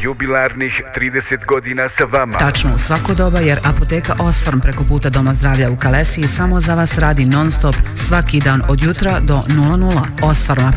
jubilarnih 30 godina sa vama. Tačno u svako doba, jer Apoteka Osfarm preko puta Doma zdravlja u Kalesiji samo za vas radi non stop svaki dan od jutra do 00. Osfarm